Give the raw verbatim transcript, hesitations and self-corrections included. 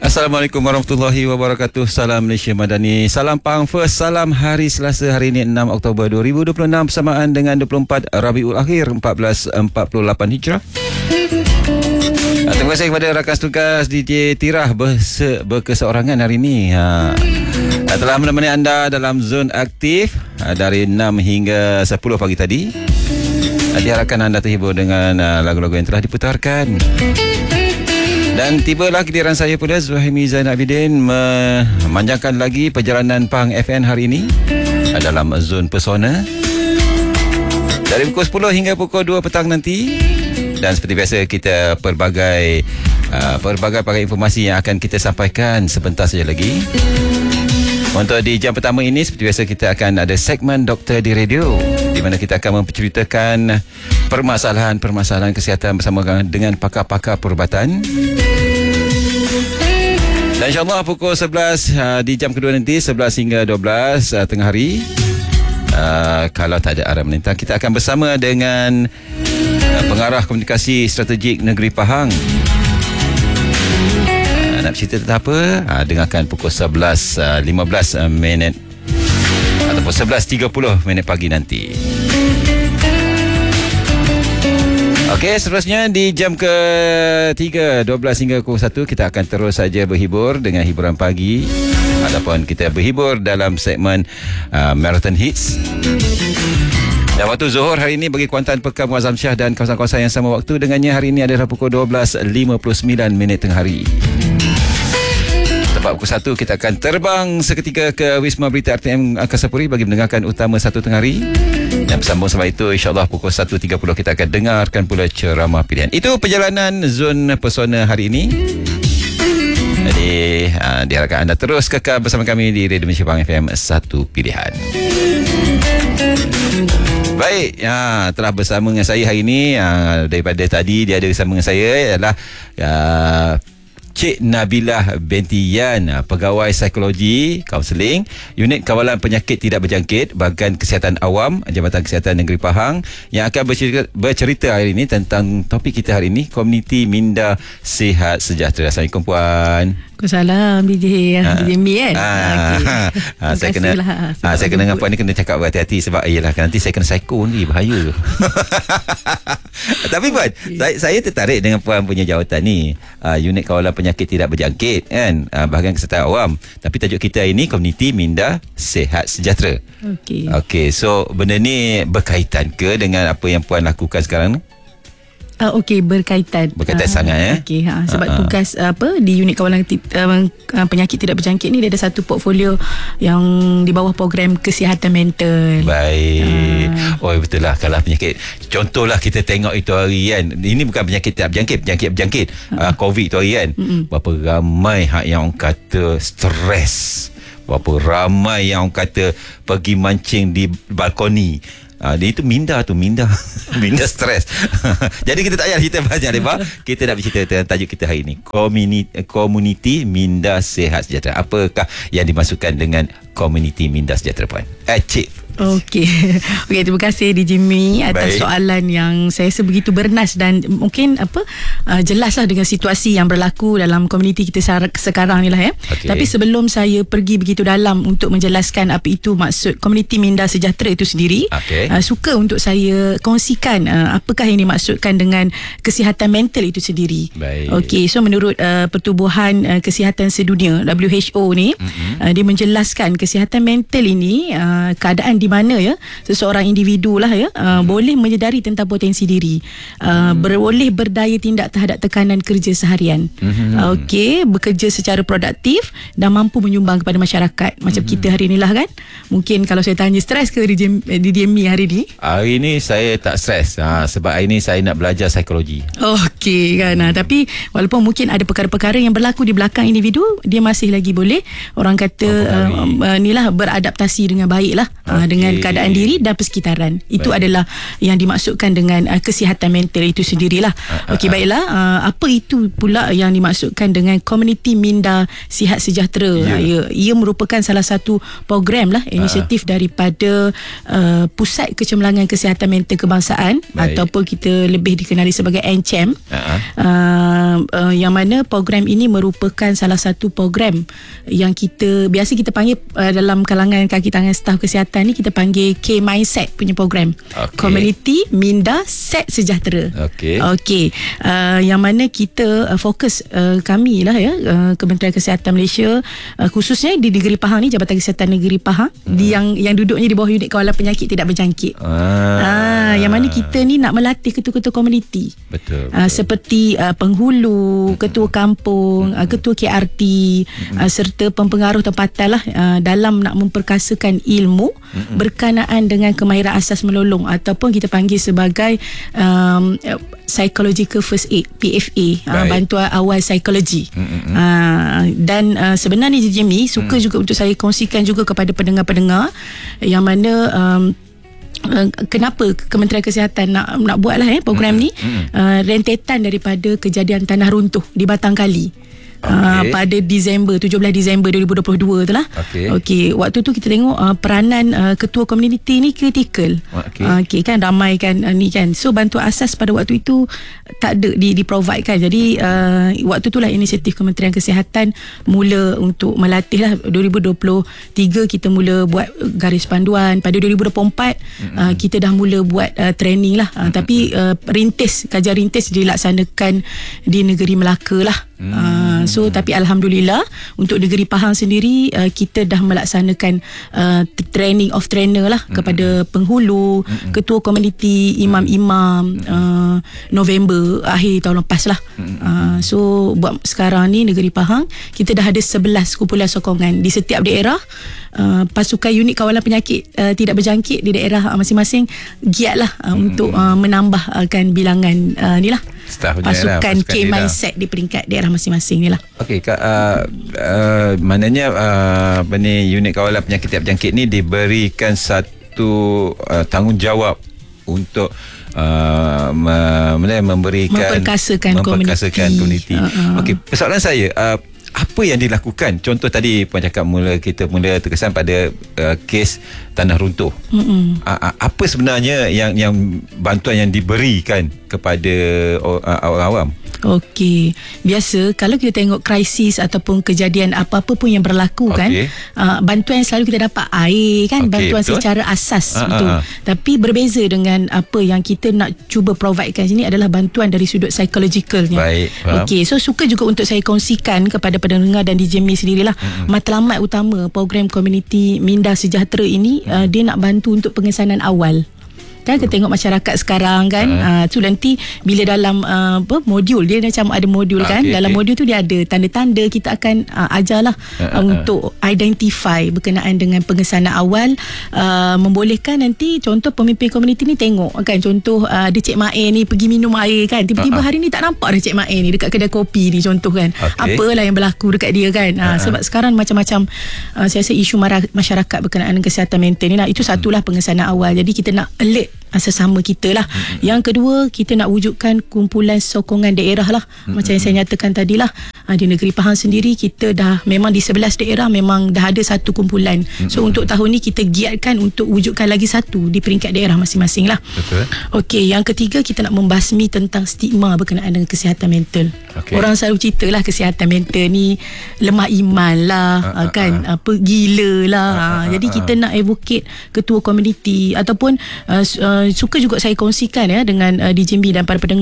Assalamualaikum warahmatullahi wabarakatuh. Salam Malaysia Madani. Salam Pang First. Salam hari Selasa, hari ini enam Oktober dua ribu dua puluh enam bersamaan dengan dua puluh empat Rabiul Akhir empat belas empat puluh lapan Hijrah. Terima kasih kepada rakan tugas D J Tirah berse, berkeseorangan hari ini. Ha, telah menemani anda dalam zon aktif dari enam hingga sepuluh pagi tadi. Diharapkan anda terhibur dengan lagu-lagu yang telah diputarkan. Dan tibalah giliran saya pula, Zuhaimi Zainal Abidin, memanjangkan lagi perjalanan Pang F M hari ini dalam zon pesona dari pukul sepuluh hingga pukul dua petang nanti. Dan seperti biasa, kita pelbagai uh, pelbagai informasi yang akan kita sampaikan sebentar saja lagi. Untuk di jam pertama ini, seperti biasa, kita akan ada segmen Doktor di Radio, di mana kita akan menceritakan permasalahan-permasalahan kesihatan bersama dengan pakar-pakar perubatan. Dan insyaAllah pukul sebelas uh, di jam kedua nanti, sebelas hingga dua belas uh, tengah hari, uh, kalau tak ada arah melintang, kita akan bersama dengan uh, Pengarah Komunikasi Strategik Negeri Pahang. uh, Nak cerita tentang apa? Uh, dengarkan pukul sebelas lima belas minit ataupun sebelas tiga puluh minit pagi nanti. Okey, seterusnya di jam ketiga, dua belas hingga pukul satu, kita akan terus saja berhibur dengan hiburan pagi ataupun kita berhibur dalam segmen uh, Marathon Hits. Dan waktu Zuhur hari ini bagi Kuantan Pekan Muazzam Syah dan kawasan-kawasan yang sama waktu dengannya hari ini adalah pukul dua belas lima puluh sembilan minit tengah hari. Tepat pukul satu, kita akan terbang seketika ke Wisma Berita R T M Angkasa Puri bagi mendengarkan utama satu tengah hari. Dan bersambung sama itu, insyaAllah pukul satu tiga puluh kita akan dengarkan pula ceramah pilihan. Itu perjalanan zon pesona hari ini. Jadi uh, diharapkan anda terus kekal bersama kami di Radio Malaysia Pang F M, satu pilihan. Baik, ya, telah bersama dengan saya hari ini, uh, daripada tadi dia ada bersama dengan saya ialah uh, Cik Nabilah binti Yan, pegawai psikologi, kaunseling, unit kawalan penyakit tidak berjangkit, Bahagian Kesihatan Awam, Jabatan Kesihatan Negeri Pahang, yang akan bercerita, bercerita hari ini tentang topik kita hari ini, Komuniti Minda Sihat Sejahtera. Assalamualaikum Puan. Waalaikumsalam D J D J Mi kan. Ah, okay. ah, saya kena ah, saya kena dengan Puan ni kena cakap berhati-hati sebab iyalah nanti saya kena psycho ni, bahaya. Tapi Puan, okay. saya, saya tertarik dengan Puan punya jawatan ni, uh, unit kawalan penyakit tidak berjangkit kan, uh, Bahagian Kesihatan Awam. Tapi tajuk kita ini Komuniti Minda Sihat Sejahtera. Okey. Okey, so benda ni berkaitan ke dengan apa yang Puan lakukan sekarang ni? Uh, Okey, berkaitan Berkaitan uh, sangat eh? Okey, ha, sebab uh-huh. tugas uh, apa di unit kawalan uh, penyakit tidak berjangkit ni, dia ada satu portfolio yang di bawah program kesihatan mental. Baik. uh. Oh betul lah, kalau penyakit, contohlah kita tengok itu hari kan, ini bukan penyakit tidak berjangkit, penyakit berjangkit, uh-huh. uh, COVID tu hari kan. uh-huh. Berapa ramai hak yang orang kata stres, berapa ramai yang orang kata pergi mancing di balkoni. Uh, dia itu minda tu, minda minda stres. Jadi kita tak payah cerita banyak lebar. Kita nak bercerita tentang tajuk kita hari ini, Komuniti, Komuniti Minda Sihat Sejahtera. Apakah yang dimaksudkan dengan Komuniti Minda Sejahtera, Puan? Eh, Cik. Okey. Okey, terima kasih D J Mi atas Baik. soalan yang saya rasa begitu bernas dan mungkin apa uh, jelaslah dengan situasi yang berlaku dalam komuniti kita sekarang ni lah ya. Okay. Tapi sebelum saya pergi begitu dalam untuk menjelaskan apa itu maksud Komuniti Minda Sejahtera itu sendiri, okay. uh, suka untuk saya kongsikan uh, apakah yang dimaksudkan dengan kesihatan mental itu sendiri. Okey, so menurut uh, Pertubuhan uh, Kesihatan Sedunia W H O ni, mm-hmm. uh, dia menjelaskan kesihatan mental ini uh, keadaan di mana ya seseorang individu lah ya uh, hmm. boleh menyedari tentang potensi diri, uh, hmm. boleh berdaya tindak terhadap tekanan kerja seharian, hmm. uh, okey, bekerja secara produktif dan mampu menyumbang kepada masyarakat macam hmm. kita hari inilah kan. Mungkin kalau saya tanya stres ke D J Mi hari ni? Hari ni saya tak stres, ha, sebab hari ni saya nak belajar psikologi. Okey kan, hmm. tapi walaupun mungkin ada perkara-perkara yang berlaku di belakang individu, dia masih lagi boleh orang kata uh, uh, uh, ni lah beradaptasi dengan baik lah okay. uh, dengan keadaan diri dan persekitaran. Itu baik. adalah yang dimaksudkan dengan uh, kesihatan mental itu sendirilah. Uh, Okey, baiklah. Uh, apa itu pula yang dimaksudkan dengan Komuniti Minda Sihat Sejahtera? Yeah. Uh, ia, ia merupakan salah satu program lah, inisiatif uh. daripada uh, Pusat Kecemerlangan Kesihatan Mental Kebangsaan baik. ataupun kita lebih dikenali sebagai N C E M. Uh-huh. Uh, uh, yang mana program ini merupakan salah satu program yang kita biasa kita panggil uh, dalam kalangan kaki tangan staf kesihatan ni kita panggil K-Mindset punya program. Okay. Komuniti Minda Sihat Sejahtera. Okey. Okey. Uh, yang mana kita uh, fokus uh, kami lah ya uh, Kementerian Kesihatan Malaysia uh, khususnya di Negeri Pahang ni, Jabatan Kesihatan Negeri Pahang hmm. di yang yang duduknya di bawah unit kawalan penyakit tidak berjangkit. Ah. Uh, yang mana kita ni nak melatih ketua-ketua komuniti. Betul. betul. Uh, seperti uh, penghulu, ketua kampung, uh, ketua K R T uh, serta pempengaruh tempatan lah uh, dalam nak memperkasakan ilmu mm-hmm. berkenaan dengan kemahiran asas menolong ataupun kita panggil sebagai um, psychological first aid, P F A, uh, bantuan awal psikologi. Mm-hmm. Uh, dan uh, sebenarnya Jimmy suka mm. juga untuk saya kongsikan juga kepada pendengar-pendengar yang mana um, kenapa Kementerian Kesihatan nak nak buatlah eh program mm. ni mm. uh, rentetan daripada kejadian tanah runtuh di Batang Kali. Okay. Uh, pada Disember tujuh belas Disember dua ribu dua puluh dua tu lah. Okey. Okey, waktu tu kita tengok uh, peranan uh, ketua komuniti ni kritikal. Okey. Uh, okay, kan ramai kan uh, ni kan. So bantuan asas pada waktu itu tak ada di, di provide kan. Jadi uh, waktu itulah inisiatif Kementerian Kesihatan mula untuk melatih lah. dua ribu dua puluh tiga kita mula buat garis panduan. Pada dua ribu dua puluh empat mm-hmm. uh, kita dah mula buat uh, training lah. Uh, mm-hmm. Tapi uh, rintis, kajian rintis dilaksanakan di negeri Melaka lah. Mm-hmm. Uh, so tapi alhamdulillah untuk negeri Pahang sendiri uh, kita dah melaksanakan uh, training of trainer lah mm-hmm. kepada penghulu, mm-hmm. ketua komuniti, imam-imam uh, November akhir tahun lepas lah. Mm-hmm. uh, so buat sekarang ni negeri Pahang kita dah ada sebelas kumpulan sokongan di setiap daerah. Uh, pasukan unit kawalan penyakit uh, tidak berjangkit di daerah uh, masing-masing giatlah uh, hmm. untuk uh, menambahkan bilangan uh, ni lah pasukan, lah, pasukan K-Mindset di peringkat daerah masing-masing ni lah. Okey, uh, uh, maknanya uh, apa ni unit kawalan penyakit tidak berjangkit ni diberikan satu uh, tanggungjawab untuk uh, me- memberikan memperkasakan, memperkasakan komuniti. komuniti. Uh-uh. Okey, persoalan saya uh, apa yang dilakukan? Contoh tadi Puan cakap mula kita mula terkesan pada uh, kes tanah runtuh. Uh, apa sebenarnya yang yang bantuan yang diberikan kepada uh, orang awam? Okey, biasa kalau kita tengok krisis ataupun kejadian apa-apa pun yang berlaku okay. kan, uh, bantuan yang selalu kita dapat air kan, okay, bantuan betul? secara asas uh, betul. Uh, uh. Tapi berbeza dengan apa yang kita nak cuba providekan sini adalah bantuan dari sudut psikologikalnya. Baik. Okey, so suka juga untuk saya kongsikan kepada pendengar dan D J M I sendirilah uh-huh. matlamat utama program Komuniti Minda Sejahtera ini uh-huh. uh, dia nak bantu untuk pengesanan awal. Kan kita tengok masyarakat sekarang kan uh. Uh, tu nanti bila dalam uh, apa modul dia macam ada modul uh, kan okay, dalam okay. modul tu dia ada tanda-tanda kita akan uh, ajarlah uh, uh, uh, untuk identify berkenaan dengan pengesanan awal uh, membolehkan nanti contoh pemimpin komuniti ni tengok kan contoh uh, ada Cik Mae ni pergi minum air kan tiba-tiba uh, uh. hari ni tak nampak ada Cik Mae ni dekat kedai kopi ni contoh kan okay. apalah yang berlaku dekat dia kan uh, uh, sebab sekarang macam-macam uh, saya rasa isu masyarakat berkenaan dengan kesihatan mental ni lah itu satulah pengesanan awal jadi kita nak alert sesama kita lah. Mm-hmm. Yang kedua kita nak wujudkan kumpulan sokongan daerah lah. Mm-hmm. Macam yang saya nyatakan tadi lah. Di negeri Pahang sendiri kita dah memang di sebelas daerah memang dah ada satu kumpulan. Mm-hmm. So untuk tahun ni kita giatkan untuk wujudkan lagi satu di peringkat daerah masing-masing lah. Betul. Okey, yang ketiga kita nak membasmi tentang stigma berkenaan dengan kesihatan mental. Okay. Orang selalu cerita lah kesihatan mental ni lemah iman lah, uh, kan, uh, uh. apa gila lah. Uh, uh, uh, Jadi kita uh. nak advocate ketua komuniti ataupun uh, uh, suka juga saya kongsikan ya dengan uh, D J M B dan para pendengar